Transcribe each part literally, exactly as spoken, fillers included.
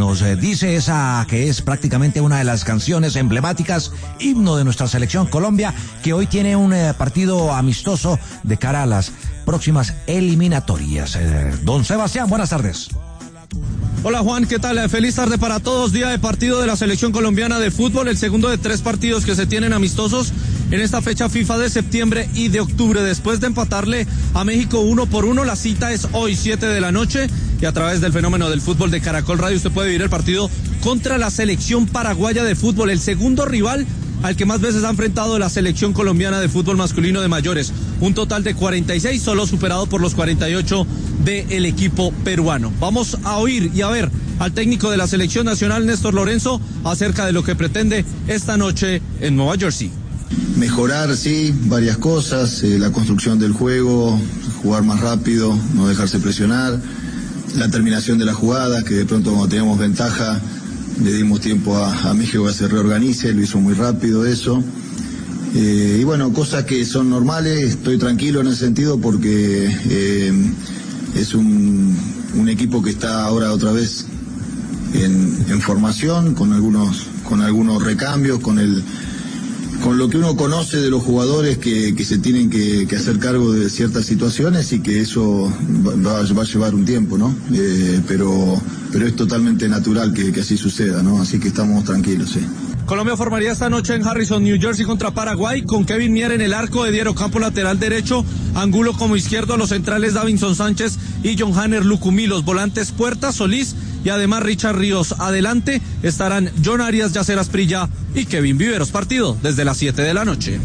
Latinos, eh, dice esa que es prácticamente una de las canciones emblemáticas, himno de nuestra selección Colombia, que hoy tiene un eh, partido amistoso de cara a las próximas eliminatorias. Eh, don Sebastián, buenas tardes. Hola Juan, ¿qué tal? Feliz tarde para todos, día de partido de la selección colombiana de fútbol, el segundo de tres partidos que se tienen amistosos en esta fecha FIFA de septiembre y de octubre. Después de empatarle a México uno por uno, la cita es hoy siete de la noche y a través del fenómeno del fútbol de Caracol Radio usted puede vivir el partido contra la selección paraguaya de fútbol, el segundo rival al que más veces ha enfrentado la selección colombiana de fútbol masculino de mayores. Un total de cuarenta y seis, solo superado por los cuarenta y ocho del equipo peruano. Vamos a oír y a ver al técnico de la selección nacional, Néstor Lorenzo, acerca de lo que pretende esta noche en Nueva Jersey. Mejorar, sí, varias cosas, eh, la construcción del juego, jugar más rápido, no dejarse presionar, la terminación de la jugada, que de pronto cuando teníamos ventaja le dimos tiempo a, a México que se reorganice, lo hizo muy rápido eso. Eh, y bueno, cosas que son normales, estoy tranquilo en ese sentido porque eh, es un, un equipo que está ahora otra vez en, en formación, con algunos, con algunos recambios, con el con lo que uno conoce de los jugadores que, que se tienen que, que hacer cargo de ciertas situaciones y que eso va, va a llevar un tiempo, ¿no? Eh, pero, pero es totalmente natural que, que así suceda, ¿no? Así que estamos tranquilos, sí. Colombia formaría esta noche en Harrison, New Jersey contra Paraguay, con Kevin Mier en el arco, Edier Ocampo lateral derecho, Angulo como izquierdo, los centrales Davinson Sánchez y John Hanner Lucumí, los volantes Puerta, Solís y además Richard Ríos. Adelante estarán John Arias, Yacer Asprilla y Kevin Viveros. Partido desde las siete de la noche.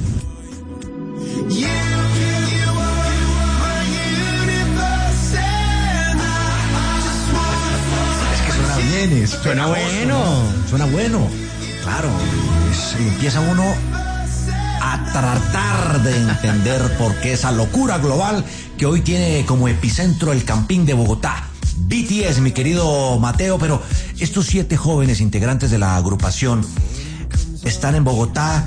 Es que suena bien, es Suena bueno. ¿no? Suena bueno. Claro, es, empieza uno a tratar de entender por qué esa locura global que hoy tiene como epicentro el Campín de Bogotá. B T S, mi querido Mateo, pero estos siete jóvenes integrantes de la agrupación están en Bogotá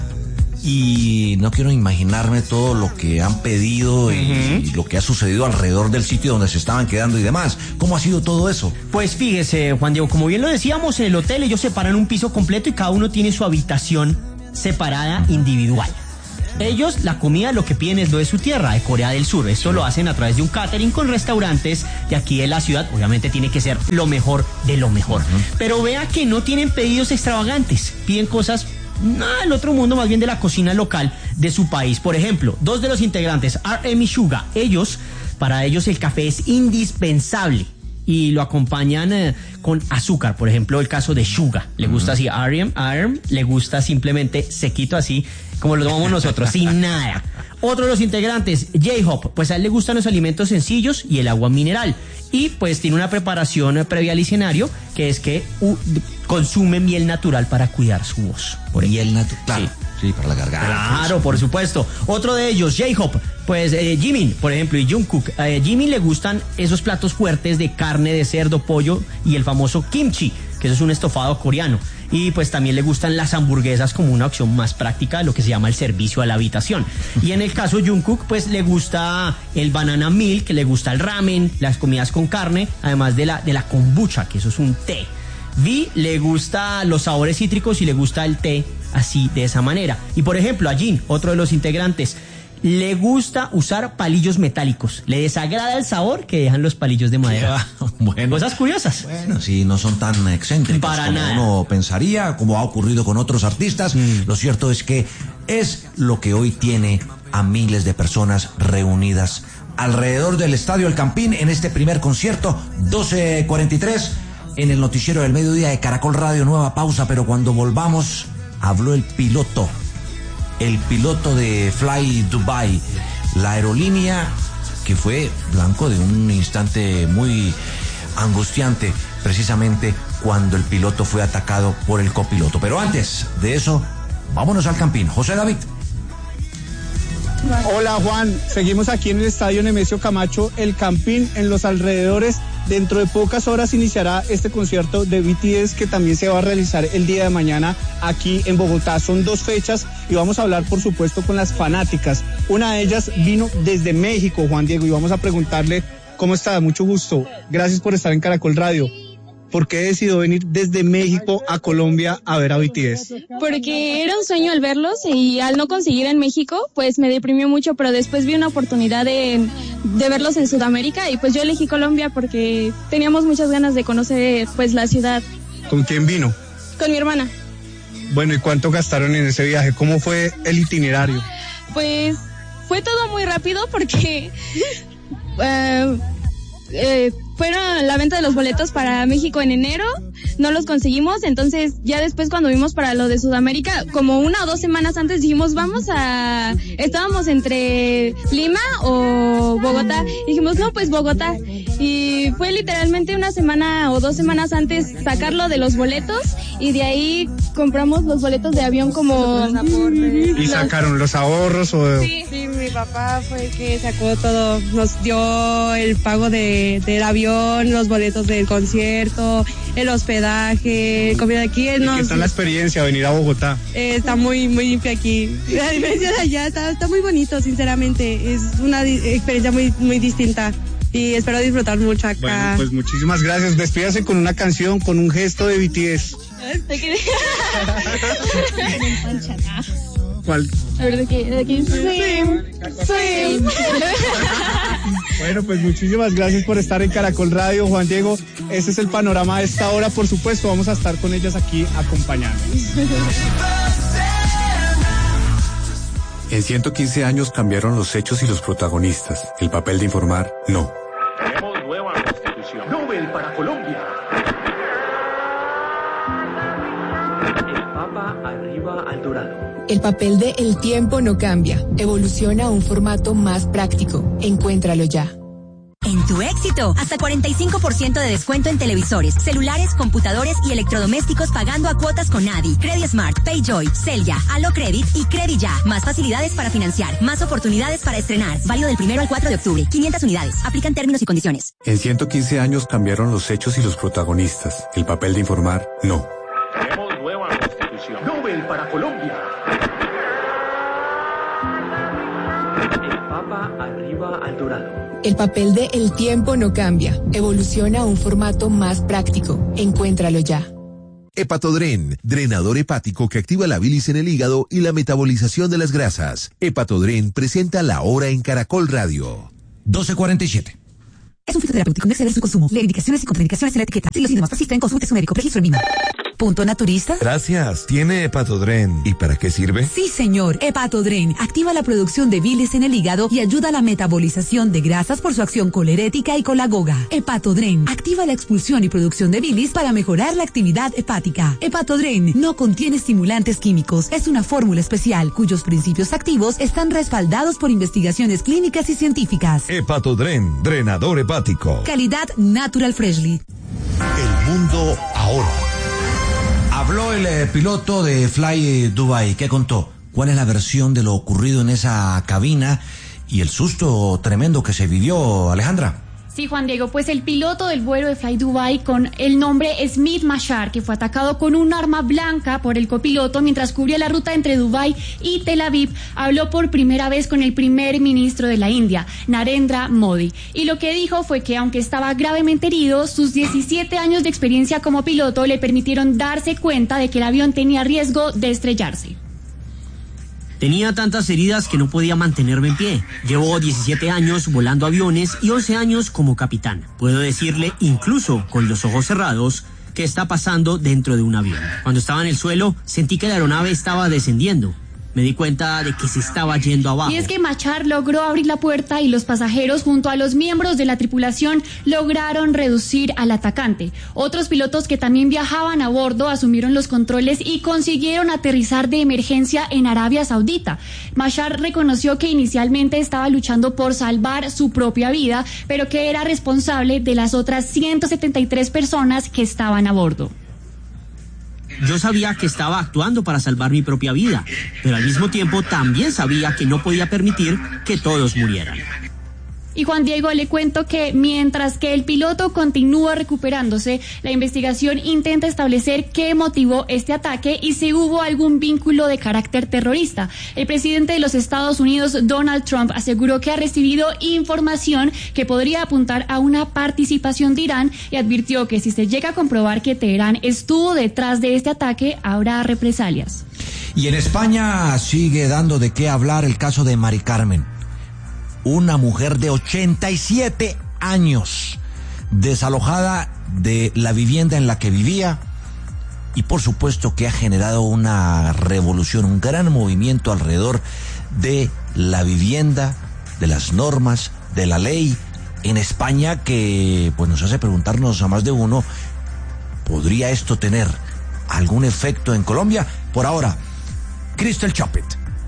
y no quiero imaginarme todo lo que han pedido y, uh-huh. y lo que ha sucedido alrededor del sitio donde se estaban quedando y demás. ¿Cómo ha sido todo eso? Pues fíjese, Juan Diego, como bien lo decíamos, en el hotel ellos separan un piso completo y cada uno tiene su habitación separada individual. Ellos, la comida, lo que piden es lo de su tierra, de Corea del Sur. Esto lo hacen a través de un catering con restaurantes de aquí de la ciudad. Obviamente tiene que ser lo mejor de lo mejor. Uh-huh. Pero vea que no tienen pedidos extravagantes. Piden cosas nada del otro mundo, más bien de la cocina local de su país. Por ejemplo, dos de los integrantes, R M y Suga, ellos, para ellos el café es indispensable y lo acompañan eh, con azúcar. Por ejemplo, el caso de Suga, le gusta así, R M, R M le gusta simplemente sequito así, como lo tomamos nosotros, sin nada. Otro de los integrantes, J-Hop, pues a él le gustan los alimentos sencillos y el agua mineral. Y pues tiene una preparación previa al escenario, que es que uh, consume miel natural para cuidar su voz. Por miel natural, claro. Sí. Sí, para la garganta. Claro, por supuesto. Otro de ellos, J-Hop, pues eh, Jimin, por ejemplo, y Jungkook. Eh, Jimin le gustan esos platos fuertes de carne, de cerdo, pollo y el famoso kimchi, que eso es un estofado coreano. Y pues también le gustan las hamburguesas como una opción más práctica de lo que se llama el servicio a la habitación. Y en el caso de Jungkook, pues le gusta el banana milk, le gusta el ramen, las comidas con carne, además de la, de la kombucha, que eso es un té. Vi le gusta los sabores cítricos y le gusta el té así, de esa manera. Y por ejemplo, a Jin, otro de los integrantes, le gusta usar palillos metálicos. Le desagrada el sabor que dejan los palillos de madera. Bueno, cosas curiosas. Bueno, sí, no son tan excéntricos para como nada. uno pensaría, como ha ocurrido con otros artistas. Mm. Lo cierto es que es lo que hoy tiene a miles de personas reunidas alrededor del Estadio El Campín en este primer concierto, doce cuarenta y tres, en el noticiero del mediodía de Caracol Radio. Nueva pausa, pero cuando volvamos, habló el piloto. El piloto de Fly Dubai, la aerolínea que fue blanco de un instante muy angustiante, precisamente cuando el piloto fue atacado por el copiloto. Pero antes de eso, vámonos al Campín. José David. Hola Juan, seguimos aquí en el Estadio Nemesio Camacho, el Campín, en los alrededores. Dentro de pocas horas iniciará este concierto de B T S que también se va a realizar el día de mañana aquí en Bogotá. Son dos fechas y vamos a hablar, por supuesto, con las fanáticas. Una de ellas vino desde México, Juan Diego, y vamos a preguntarle cómo está. Mucho gusto. Gracias por estar en Caracol Radio. ¿por qué decidió venir desde México a Colombia a ver a B T S? Porque era un sueño al verlos y al no conseguir en México, pues me deprimió mucho, pero después vi una oportunidad de, de verlos en Sudamérica y pues yo elegí Colombia porque teníamos muchas ganas de conocer pues la ciudad. ¿Con quién vino? Con mi hermana. Bueno, ¿y cuánto gastaron en ese viaje? ¿Cómo fue el itinerario? Pues fue todo muy rápido porque uh, eh, fueron la venta de los boletos para México en enero, no los conseguimos, entonces ya después cuando vimos para lo de Sudamérica, como una o dos semanas antes dijimos vamos a, estábamos entre Lima o Bogotá, y dijimos no pues Bogotá, y fue literalmente una semana o dos semanas antes sacarlo de los boletos, y de ahí compramos los boletos de avión como... ¿Y sacaron los ahorros o...? Sí, sí, mi papá fue el que sacó todo, nos dio el pago de, del avión, los boletos del concierto, el hospedaje, comida aquí. ¿Y nos, qué tal la experiencia venir a Bogotá? Eh, está muy, muy limpio aquí. La diferencia de allá está, está muy bonito, sinceramente. Es una di- experiencia muy, muy distinta. Y espero disfrutar mucho acá. Bueno, pues muchísimas gracias. Despídase con una canción, con un gesto de B T S. ¿Cuál? A ver, ¿de qué? ¿De qué? Swim. Swim. Bueno, pues muchísimas gracias por estar en Caracol Radio, Juan Diego. Ese es el panorama de esta hora. Por supuesto, vamos a estar con ellas aquí acompañándonos. En ciento quince años cambiaron los hechos y los protagonistas. El papel de informar, no. Tenemos nueva constitución. Nobel para Colombia. El Papa arriba al Dorado. El papel de El tiempo no cambia. Evoluciona a un formato más práctico. Encuéntralo ya. En Tu Éxito, hasta cuarenta y cinco por ciento de descuento en televisores, celulares, computadores y electrodomésticos pagando a cuotas con Adi, Credismart, Payjoy, Celia, Alocredit y Crediya. Más facilidades para financiar, más oportunidades para estrenar. Válido del primero al cuatro de octubre. quinientas unidades. Aplican términos y condiciones. En ciento quince años cambiaron los hechos y los protagonistas. El papel de informar, no. Tenemos nueva constitución. Nobel para Colombia. El Papa arriba al Dorado. El papel de El tiempo no cambia. Evoluciona a un formato más práctico. Encuéntralo ya. Hepatodren, drenador hepático que activa la bilis en el hígado y la metabolización de las grasas. Hepatodren presenta La Hora en Caracol Radio. doce cuarenta y siete. Es un fitoterapéutico, no exceder su consumo. Lee indicaciones y contraindicaciones en la etiqueta. Si los síntomas persisten, consulte a su médico. Registro en línea. ¿Punto naturista? Gracias. ¿Tiene Hepatodren? ¿Y para qué sirve? Sí, señor. Hepatodren activa la producción de bilis en el hígado y ayuda a la metabolización de grasas por su acción colerética y colagoga. Hepatodren activa la expulsión y producción de bilis para mejorar la actividad hepática. Hepatodren no contiene estimulantes químicos. Es una fórmula especial cuyos principios activos están respaldados por investigaciones clínicas y científicas. Hepatodren, drenador hepático. Calidad Natural Freshly. El mundo ahora. Habló el eh, piloto de Fly Dubai. ¿Qué contó? ¿Cuál es la versión de lo ocurrido en esa cabina y el susto tremendo que se vivió, Alejandra? Sí, Juan Diego, pues el piloto del vuelo de Fly Dubai con el nombre Smith Mashar, que fue atacado con un arma blanca por el copiloto mientras cubría la ruta entre Dubái y Tel Aviv, habló por primera vez con el primer ministro de la India, Narendra Modi. Y lo que dijo fue que aunque estaba gravemente herido, sus diecisiete años de experiencia como piloto le permitieron darse cuenta de que el avión tenía riesgo de estrellarse. Tenía tantas heridas que no podía mantenerme en pie. Llevo diecisiete años volando aviones y once años como capitán. Puedo decirle, incluso con los ojos cerrados, qué está pasando dentro de un avión. Cuando estaba en el suelo, sentí que la aeronave estaba descendiendo. Me di cuenta de que se estaba yendo abajo. Y es que Machar logró abrir la puerta y los pasajeros junto a los miembros de la tripulación lograron reducir al atacante. Otros pilotos que también viajaban a bordo asumieron los controles y consiguieron aterrizar de emergencia en Arabia Saudita. Machar reconoció que inicialmente estaba luchando por salvar su propia vida, pero que era responsable de las otras ciento setenta y tres personas que estaban a bordo. Yo sabía que estaba actuando para salvar mi propia vida, pero al mismo tiempo también sabía que no podía permitir que todos murieran. Y Juan Diego, le cuento que mientras que el piloto continúa recuperándose, la investigación intenta establecer qué motivó este ataque y si hubo algún vínculo de carácter terrorista. El presidente de los Estados Unidos, Donald Trump, aseguró que ha recibido información que podría apuntar a una participación de Irán y advirtió que si se llega a comprobar que Teherán estuvo detrás de este ataque, habrá represalias. Y en España sigue dando de qué hablar el caso de Mari Carmen, una mujer de ochenta y siete años, desalojada de la vivienda en la que vivía, y por supuesto que ha generado una revolución, un gran movimiento alrededor de la vivienda, de las normas, de la ley en España, que pues nos hace preguntarnos a más de uno, ¿podría esto tener algún efecto en Colombia? Por ahora, Cristel Chapet.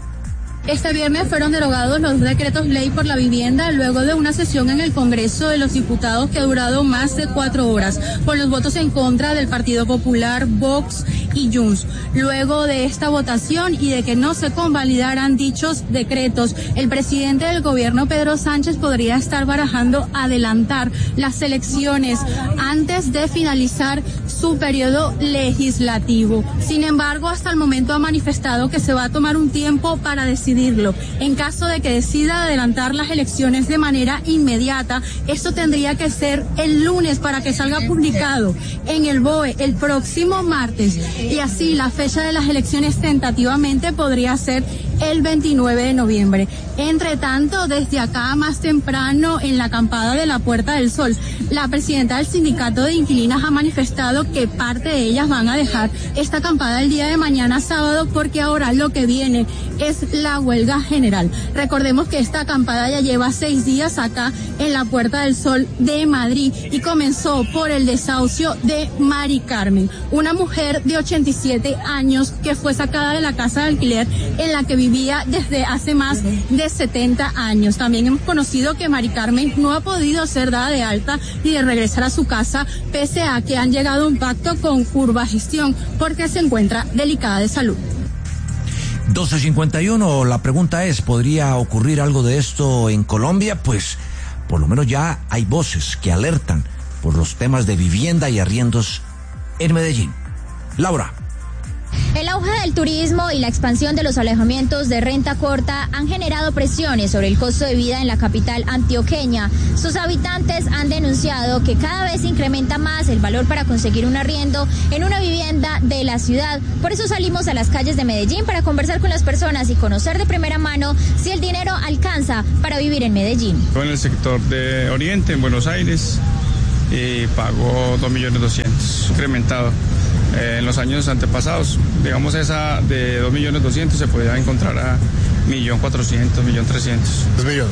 Este viernes fueron derogados los decretos ley por la vivienda luego de una sesión en el Congreso de los Diputados que ha durado más de cuatro horas, con los votos en contra del Partido Popular, Vox y Junts. Luego de esta votación y de que no se convalidaran dichos decretos, el presidente del gobierno, Pedro Sánchez, podría estar barajando adelantar las elecciones antes de finalizar su periodo legislativo. Sin embargo, hasta el momento ha manifestado que se va a tomar un tiempo para decidir. En caso de que decida adelantar las elecciones de manera inmediata, esto tendría que ser el lunes para que salga publicado en el B O E el próximo martes, y así la fecha de las elecciones tentativamente podría ser el veintinueve de noviembre. Entre tanto, desde acá más temprano en la acampada de la Puerta del Sol, la presidenta del sindicato de inquilinas ha manifestado que parte de ellas van a dejar esta acampada el día de mañana sábado, porque ahora lo que viene es la huelga general. Recordemos que esta acampada ya lleva seis días acá en la Puerta del Sol de Madrid y comenzó por el desahucio de Mari Carmen, una mujer de ochenta y siete años que fue sacada de la casa de alquiler en la que vivía desde hace más de setenta años. También hemos conocido que Mari Carmen no ha podido ser dada de alta ni de regresar a su casa, pese a que han llegado a un pacto con Urbagestión porque se encuentra delicada de salud. doce cincuenta y uno, la pregunta es, ¿podría ocurrir algo de esto en Colombia? Pues por lo menos ya hay voces que alertan por los temas de vivienda y arriendos en Medellín. Laura. El auge del turismo y la expansión de los alojamientos de renta corta han generado presiones sobre el costo de vida en la capital antioqueña. Sus habitantes han denunciado que cada vez incrementa más el valor para conseguir un arriendo en una vivienda de la ciudad. Por eso salimos a las calles de Medellín para conversar con las personas y conocer de primera mano si el dinero alcanza para vivir en Medellín. Yo en el sector de Oriente, en Buenos Aires, y pago dos millones doscientos, incrementado. Eh, en los años antepasados, digamos esa de dos millones doscientos se podía encontrar a un millón cuatrocientos, un millón trescientos. tres millones,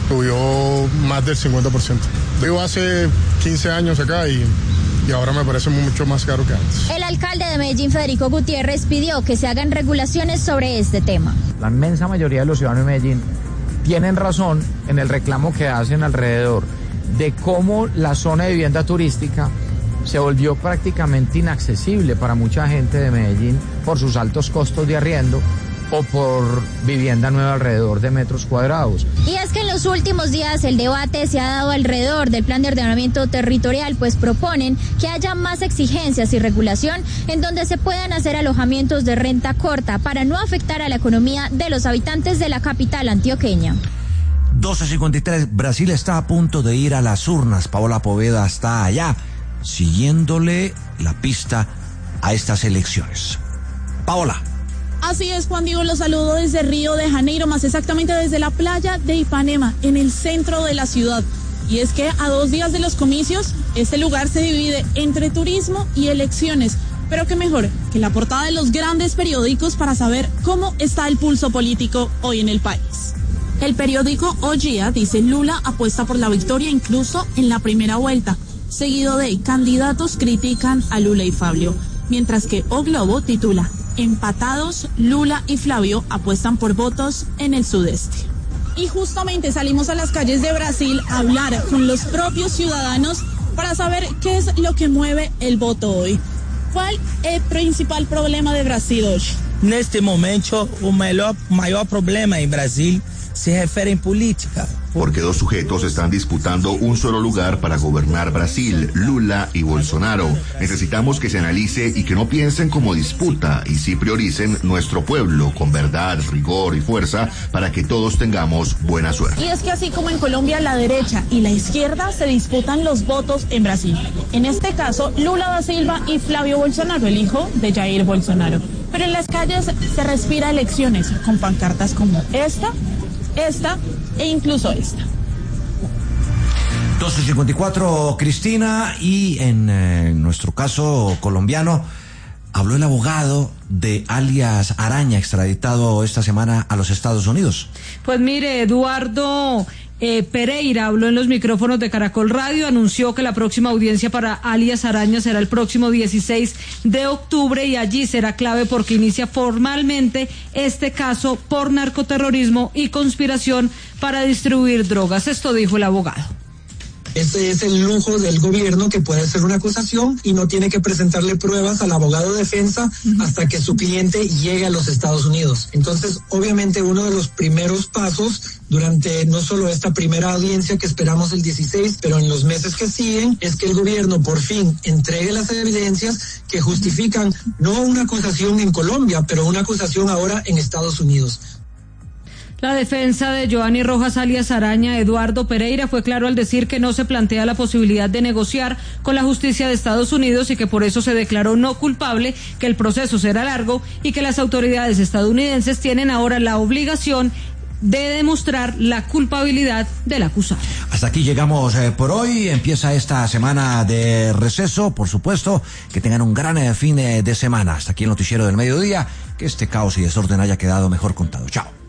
subió más del cincuenta por ciento. Vivo hace quince años acá y, y ahora me parece mucho más caro que antes. El alcalde de Medellín, Federico Gutiérrez, pidió que se hagan regulaciones sobre este tema. La inmensa mayoría de los ciudadanos de Medellín tienen razón en el reclamo que hacen alrededor de cómo la zona de vivienda turística se volvió prácticamente inaccesible para mucha gente de Medellín por sus altos costos de arriendo o por vivienda nueva alrededor de metros cuadrados. Y es que en los últimos días el debate se ha dado alrededor del plan de ordenamiento territorial, pues proponen que haya más exigencias y regulación en donde se puedan hacer alojamientos de renta corta para no afectar a la economía de los habitantes de la capital antioqueña. doce cincuenta y tres, Brasil está a punto de ir a las urnas. Paola Poveda está allá, siguiéndole la pista a estas elecciones. Paola. Así es, Juan Diego, los saludo desde Río de Janeiro, más exactamente desde la playa de Ipanema, en el centro de la ciudad. Y es que a dos días de los comicios, este lugar se divide entre turismo y elecciones. Pero qué mejor que la portada de los grandes periódicos para saber cómo está el pulso político hoy en el país. El periódico O Dia dice: Lula apuesta por la victoria incluso en la primera vuelta, seguido de candidatos critican a Lula y Fabio, mientras que O Globo titula: empatados, Lula y Flavio apuestan por votos en el sudeste. Y justamente salimos a las calles de Brasil a hablar con los propios ciudadanos para saber qué es lo que mueve el voto hoy. ¿Cuál es el principal problema de Brasil hoy? Neste momento, o maior, maior problema em Brasil se refiere en política. Porque dos sujetos están disputando un solo lugar para gobernar Brasil, Lula y Bolsonaro. Necesitamos que se analice y que no piensen como disputa y sí prioricen nuestro pueblo con verdad, rigor y fuerza para que todos tengamos buena suerte. Y es que así como en Colombia la derecha y la izquierda se disputan los votos en Brasil. En este caso, Lula da Silva y Flavio Bolsonaro, el hijo de Jair Bolsonaro. Pero en las calles se respira elecciones con pancartas como esta, esta e incluso esta. doce cincuenta y cuatro, Cristina, y en eh, nuestro caso colombiano, habló el abogado de alias Araña, extraditado esta semana a los Estados Unidos. Pues mire, Eduardo eh, Pereira habló en los micrófonos de Caracol Radio, anunció que la próxima audiencia para alias Araña será el próximo dieciséis de octubre y allí será clave porque inicia formalmente este caso por narcoterrorismo y conspiración para distribuir drogas. Esto dijo el abogado. Ese es el lujo del gobierno, que puede hacer una acusación y no tiene que presentarle pruebas al abogado de defensa hasta que su cliente llegue a los Estados Unidos. Entonces, obviamente, uno de los primeros pasos durante no solo esta primera audiencia que esperamos el dieciséis, pero en los meses que siguen, es que el gobierno por fin entregue las evidencias que justifican no una acusación en Colombia, pero una acusación ahora en Estados Unidos. La defensa de Joanny Rojas alias Araña, Eduardo Pereira, fue claro al decir que no se plantea la posibilidad de negociar con la justicia de Estados Unidos y que por eso se declaró no culpable, que el proceso será largo y que las autoridades estadounidenses tienen ahora la obligación de demostrar la culpabilidad del acusado. Hasta aquí llegamos eh, por hoy. Empieza esta semana de receso, por supuesto. Que tengan un gran eh, fin eh, de semana. Hasta aquí el noticiero del mediodía. Que este caos y desorden haya quedado mejor contado. Chao.